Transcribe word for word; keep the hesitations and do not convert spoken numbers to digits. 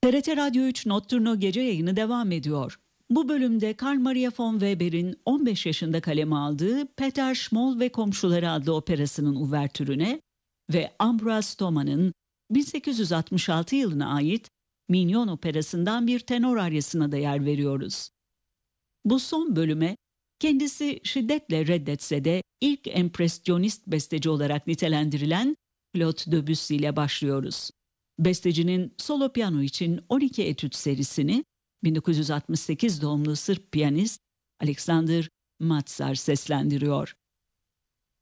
T R T Radyo üç Notturno gece yayını devam ediyor. Bu bölümde Carl Maria von Weber'in on beş yaşında kaleme aldığı Peter Schmoll ve Komşuları adlı operasının uvertürüne ve Ambroise Thomas'ın bin sekiz yüz altmış altı yılına ait Mignon operasından bir tenor aryasına da yer veriyoruz. Bu son bölüme kendisi şiddetle reddetse de ilk empresyonist besteci olarak nitelendirilen Claude Debussy ile başlıyoruz. Bestecinin solo piyano için on iki etüt serisini bin dokuz yüz altmış sekiz doğumlu Sırp piyanist Alexander Matzar seslendiriyor.